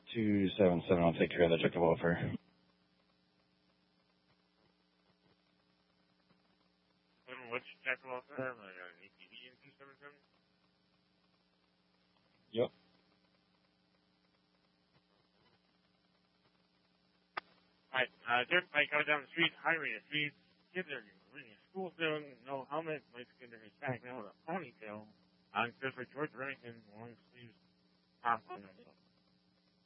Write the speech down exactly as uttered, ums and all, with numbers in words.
two seven seven, I'll take care of the check of welfare. What's check of welfare? Like an A T V in two seven seven? Yep. Alright, uh, dirt bike coming down the street, highway at three. Kids are reading school soon, no helmet, lights get in his back now with a ponytail. On Christopher George Remington, long sleeves top on himself.